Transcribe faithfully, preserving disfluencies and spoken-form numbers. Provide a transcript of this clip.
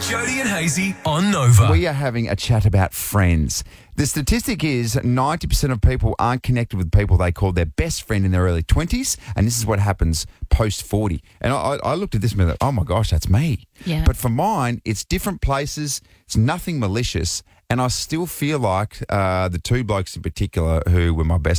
Jody and Hazy on Nova. We are having a chat about friends. The statistic is ninety percent of people aren't connected with people they call their best friend in their early twenties, and this is what happens post forty. And I, I looked at this and went, oh my gosh, that's me. Yeah. But for mine, it's different places, it's nothing malicious, and I still feel like uh, the two blokes in particular who were my best